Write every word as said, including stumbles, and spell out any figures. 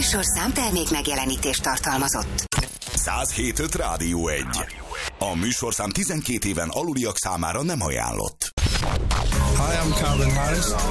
műsorszám termék megjelenítést tartalmazott. száz hét pont öt Rádió egy. A műsorszám tizenkét éven aluliak számára nem ajánlott. Hi, I'm Calvin Harris.